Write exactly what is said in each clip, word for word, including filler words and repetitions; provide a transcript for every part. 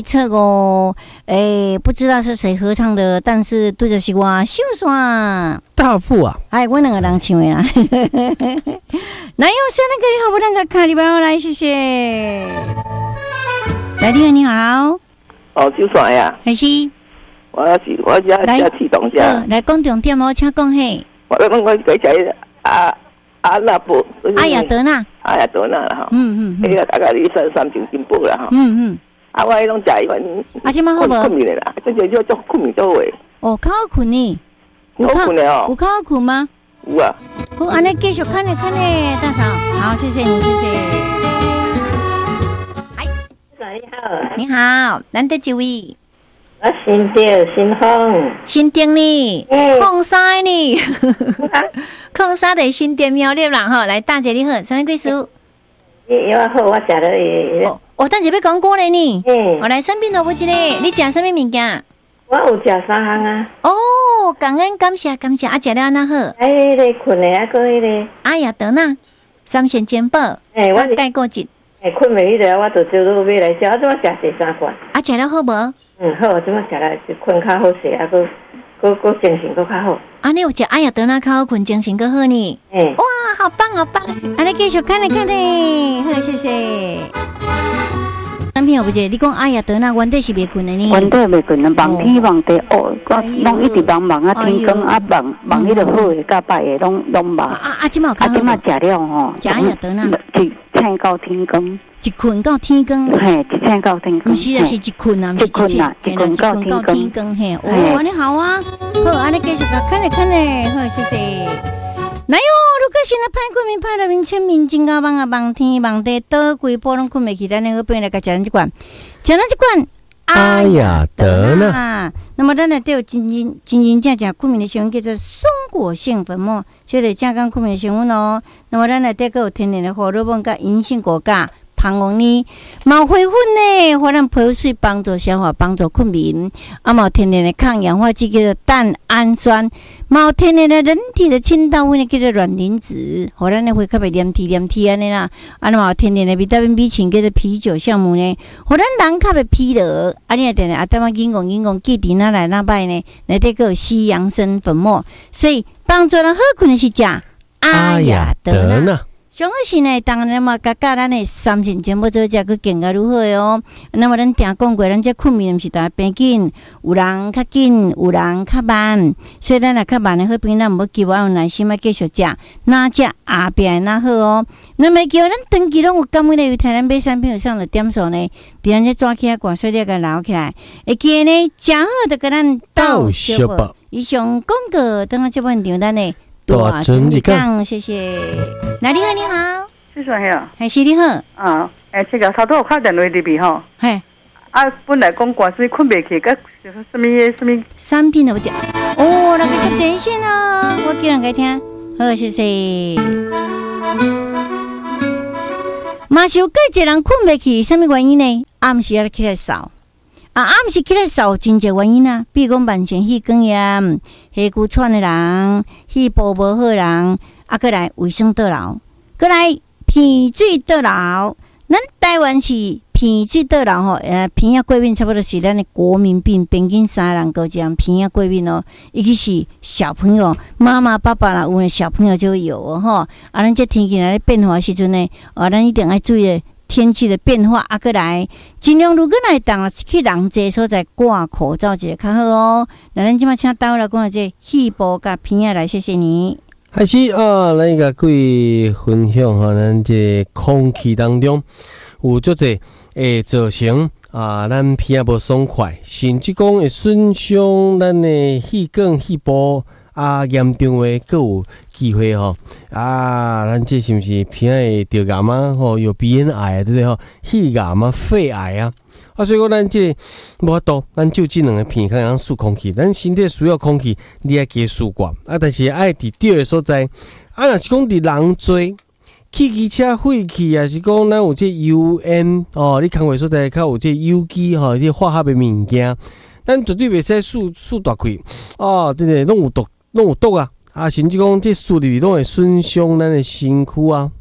测哦，哎，不知道是谁合唱的，但是对着是我秀爽大富啊！ 哎，我两个人唱的啦。男友生那个你好，不能个卡里包来，谢谢。来电你好， 哦，秀爽呀， 还是我是我家家启动下， 来讲重点哦，请讲嘿。 我我我改起阿阿那布， 阿雅德纳， 阿雅德纳啦哈， 嗯嗯， 迄个大概你三三斤进步啦哈， 嗯嗯， 啊我迄种食一份， 啊即满好无？ 困眠的啦，这就叫做困眠到位。 哦，较好困呢， 有好困的哦， 有较好困吗？ 有啊。 好，安尼继续看呢看呢，大嫂，好，谢谢你，谢谢。哎， 你好， 你好，难得几位？ 我新店新丰， 新店呢？矿山呢？矿山的新店苗栗啦吼，来大姐你好，三位贵叔。 你因为好，我食了伊。 哦，哦，大姐要讲过嘞呢。 嗯。 我来产品都不一个，你食什么物件？ 我有食三项啊。 哦，感恩感谢感谢，啊，食了安那好。 哎，迄个困的啊，个迄个。 哎呀，得呐，三鲜煎包。 哎，我盖过节。 哎，困袂迄个，我就朝早买来食，我怎么食第三罐？ 啊，食了好无？ 嗯，好，怎么食来就困较好势，啊，个个个精神个较好。 啊，你有食哎呀，得那较好困，精神个好呢。 哎， 哇，好棒好棒！啊，你继续看来看嘞，好，谢谢。男朋友不姐，你讲哎呀，得那原底是袂困的呢？ 原底袂困啊，梦天梦地哦，我拢一直忙忙啊，天光啊忙忙迄个好的甲歹的拢拢忙。 啊啊，即马有较好。 啊，即马食了吼， 食哎呀，得那一醒到天光。 一困到天光， 嘿，一醒到天光， 不是啊，是一困啊， 一困啊，一困到天光，嘿，哦，安尼好啊，好，安尼继续看，看嘞看嘞，好，谢谢。来哟，如果现在歹困眠，歹了面清面真啊，望啊望天望地，倒规波拢困袂起，咱那个边来甲食咱这罐，食咱这罐。 阿雅德纳， 那么咱呢都有真真真真正正困眠的成分叫做松果性粉末，所以正讲困眠的成分哦。那么咱呢都有天然的荷尔蒙甲银杏果苷。膀胱呢，毛灰粉呢，互咱皮肤水帮助消化，帮助困眠。啊，毛天然的抗氧化剂叫做蛋氨酸，毛天然的人体的清道夫呢叫做卵磷脂，互咱的会较袂黏体黏体安尼啦。啊，毛天然的维他命 B 群叫做啤酒酵母呢，互咱人较袂疲劳。啊，你啊定定啊，当我引讲引讲，记伫哪来哪摆呢？内底个有西洋参粉末，所以帮助咱好困的是食阿雅德纳。上好是呢，当然嘛，甲甲咱的三线节目做食佫更加如何哦。那么咱定讲过，咱这困眠毋是大变紧，有人较紧，有人较慢，所以咱若较慢的好朋友，咱毋要急，我有耐心啊，继续食，哪食后壁哪好哦。那么叫咱长期拢有感恩的，有台咱买产品上的点数呢，伫咱这抓起来，挂水了个捞起来，会记呢，真好的甲咱倒小报。以上广告，等下这本场咱呢。大真理讲，谢谢。哪里好？你好， 是啥呀？ 还是你好？ 啊，诶，这个差不多打电话入去吼。 嘿， 啊，本来讲关水困袂起，个就是什么什么产品都不讲。哦，那个接电线哦，我叫人来听。好，谢谢。嘛是有个一人困袂起，什么原因呢？暗时要起来扫。啊，暗时起来扫真侪原因啊，比如讲慢性气管炎、气骨喘的人、气部无好的人，啊，过来卫生倒流，过来鼻水倒流。咱台湾是鼻水倒流吼，呃，鼻仔过敏差不多是咱的国民病，平均三人高一人鼻仔过敏哦。尤其是小朋友，妈妈爸爸啦，有的小朋友就会有哦吼。啊，咱这天气来变化时阵呢，啊，咱一定要注意天气的变化，啊，过来尽量如果来当去人济所在挂口罩就较好哦。那咱即马请导来讲这气部甲鼻仔来，谢谢你。 开始啊，咱甲各位分享哈，咱这空气当中有足侪会造成啊，咱鼻仔无爽快，甚至讲会损伤咱的气管、气部啊，严重的佫有机会吼啊，咱这是毋是鼻仔会得癌啊？吼，有鼻咽癌对不对吼？肺癌啊、肺癌啊。啊，所以讲咱这无法度，咱就这两个鼻孔通输空气，咱身体需要空气，你爱加输管啊，但是爱伫对的所在。啊，若是讲伫人多，汽机车废气啊，是讲咱有这油烟哦，你工作所在较有这有机吼，这化学的物件，咱绝对袂使输输大开哦，真诶拢有毒，拢有毒啊！啊，甚至讲这输入去拢会损伤咱的身躯啊。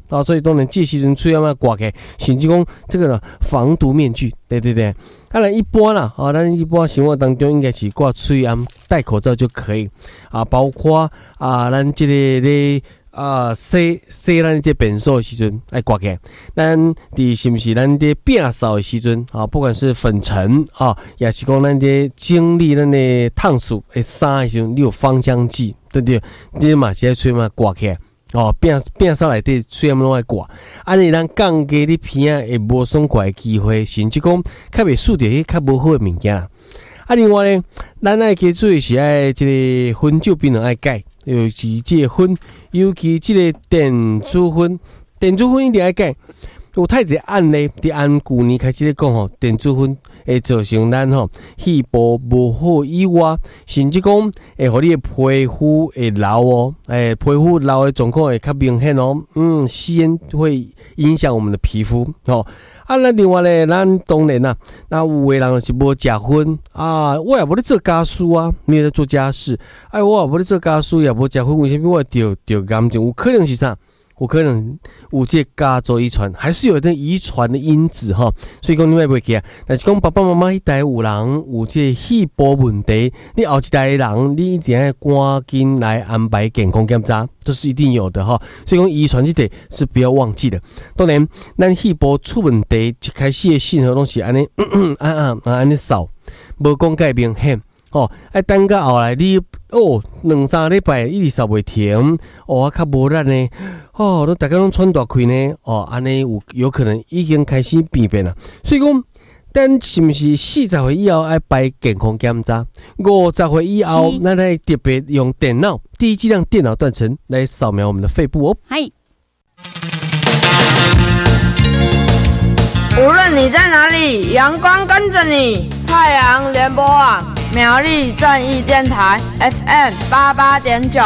啊，所以当然这时阵嘴要挂起，甚至讲这个呢防毒面具，对对对。当然一般啦，啊，咱一般生活当中应该是挂嘴安戴口罩就可以啊，包括啊，咱这个咧。啊，洗洗咱这便所的时阵爱挂起，咱伫是不是咱这变扫的时阵啊？不管是粉尘啊，也是讲咱这经历咱的烫素的衫的时阵，你有芳香剂，对不对？你嘛是爱吹嘛挂起来哦，变变扫内底吹嘛拢爱挂，安尼咱降低你鼻啊会无爽快的机会，甚至讲较袂输着迄较无好的物件啦。啊，另外咧，咱爱加注意是爱这个薰酒槟榔爱改。尤其这个薰，尤其这个电子薰，电子薰一定要改。有太侪案例，伫按旧年开始咧讲吼，电子薰会造成咱吼肺部无好以外，甚至讲会互你的皮肤会老哦，诶，皮肤老的状况会较明显哦。嗯，吸烟会影响我们的皮肤哦。啊，那另外咧，咱当然啦，那有的人就是无食薰啊，我也无咧做家事啊，没有在做家事，哎，我也无咧做家事，也无食薰，为什么我得得癌症？有可能是啥？有可能有这家族遗传，还是有那遗传的因子哈。所以讲你卖袂记啊，但是讲爸爸妈妈迄代有人有这肺部问题，你后一代人你一定要赶紧来安排健康检查，这是一定有的哈。所以讲遗传这点是不要忘记的。当然，咱肺部出问题一开始的信号拢是安尼，啊啊啊安尼扫，无讲介明显。哦，爱等到后来你哦两三礼拜一直扫袂停，哦较无力呢，哦都大家拢喘大气呢，哦安尼有有可能已经开始病变了。所以讲，咱是毋是四十岁以后爱排健康检查？五十岁以后，咱来特别用电脑低剂量电脑断层来扫描我们的肺部哦。 嗨， 无论你在哪里，阳光跟着你。太阳联播网苗栗正义电台 F M 八八点九。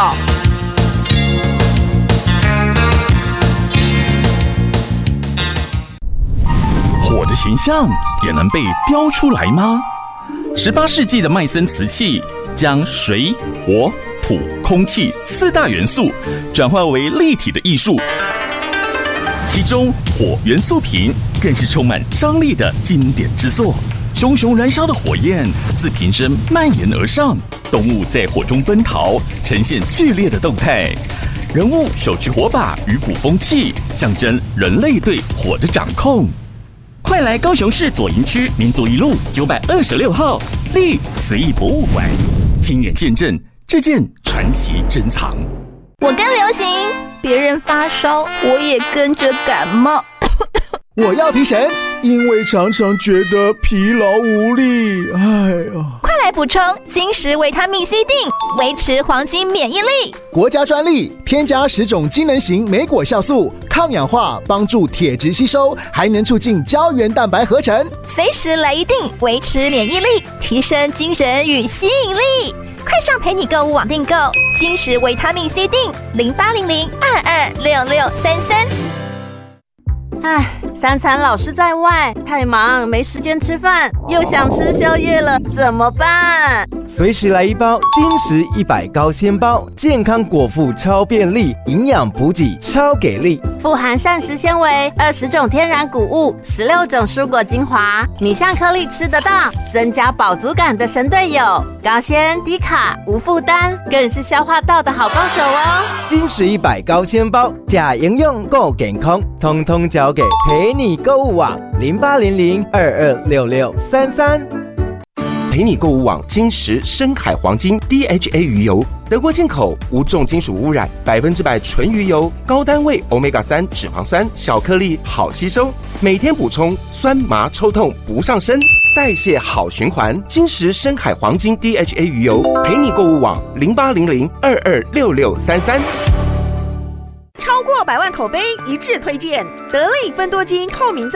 火的形象也能被雕出来吗？十八世纪的麦森瓷器将水、火、土、空气四大元素转化为立体的艺术，其中火元素瓶更是充满张力的经典之作。熊熊燃烧的火焰自瓶身蔓延而上，动物在火中奔逃，呈现剧烈的动态。人物手持火把与鼓风器，象征人类对火的掌控。快来高雄市左营区民族一路九百二十六号立瓷艺博物馆，亲眼见证这件传奇珍藏。 我跟流行，别人发烧，我也跟着感冒。 我要提神，因为常常觉得疲劳无力。哎呀， 快来补充金石维他命 C 锭，维持黄金免疫力。 国家专利，添加十种机能型莓果酵素，抗氧化，帮助铁质吸收，还能促进胶原蛋白合成。 随时来一锭，维持免疫力，提升精神与吸引力。快上陪你购物网订购金石维他命 C 锭，零八零零二二六六三三。 唉，三餐老是在外，太忙没时间吃饭，又想吃宵夜了，怎么办？ 随时来一包金石一百高纤包，健康果腹超便利，营养补给超给力， 富含膳食纤维，二十种天然谷物，十六种蔬果精华，米香颗粒吃得到，增加饱足感的神队友，高纤低卡无负担，更是消化道的好帮手哦。 金石一百高纤包，假营养够健康，通通交给陪你购物网零八零零二二六六三三。 陪你购物网金石深海黄金 D H A 鱼油，德国进口，无重金属污染，百分之百纯鱼油，高单位 欧米伽三 脂肪酸，小颗粒好吸收，每天补充，酸麻抽痛不上身，代谢好循环。金石深海黄金 D H A 鱼油，陪你购物网零八零零二二六六三三。 超过百万口碑一致推荐，得力芬多精透明皂，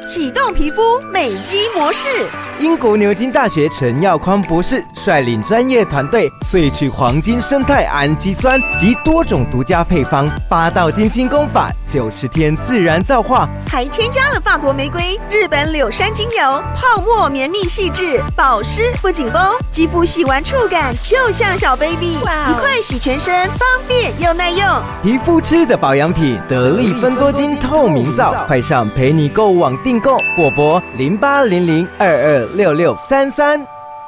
启动皮肤美肌模式。 英国牛津大学陈耀匡博士率领专业团队萃取黄金生态氨基酸及多种独家配方，八道金清功法，九十天自然皂化， 还添加了法国玫瑰、日本柳杉精油，泡沫绵密细致，保湿不紧绷，肌肤洗完触感就像小 baby， 一块洗全身，方便又耐用。 皮肤吃的保养品，得力芬多精透明皂，快上陪你购物网订购，或拨零八零零二二六六三三。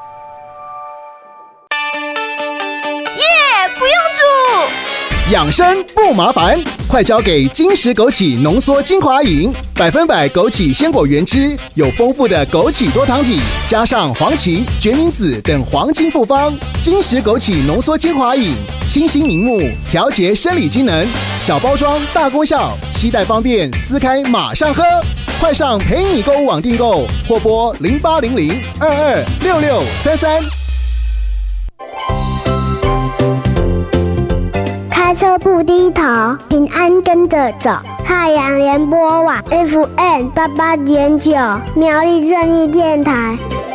耶，不用煮。 养生不麻烦，快交给金石枸杞浓缩精华饮，百分百枸杞鲜果原汁，有丰富的枸杞多糖体，加上黄芪、决明子等黄金复方。金石枸杞浓缩精华饮，清新明目，调节生理机能，小包装大功效，携带方便，撕开马上喝。快上陪你购物网订购，或拨零八零零二二六六三三。 开车不低头，平安跟着走。太阳联播网 F M 八八点九，苗栗正义电台。